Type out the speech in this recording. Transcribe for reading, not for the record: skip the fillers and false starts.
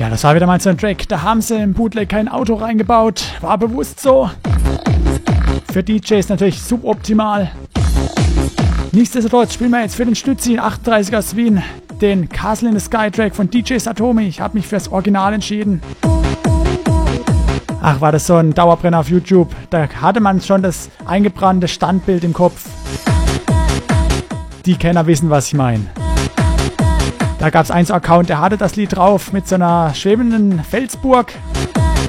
das war wieder mal so ein Track. Da haben sie im Bootleg kein Auto reingebaut. War bewusst so. Für DJs natürlich suboptimal. Nichtsdestotrotz spielen wir jetzt für den Stützi 38 aus Wien den Castle in the Sky Track von DJ Satomi. Ich habe mich für das Original entschieden. Ach, war das so ein Dauerbrenner auf YouTube. Da hatte man schon das eingebrannte Standbild im Kopf. Die Kenner wissen, was ich meine. Da gab es einen so Account, der hatte das Lied drauf mit so einer schwebenden Felsburg.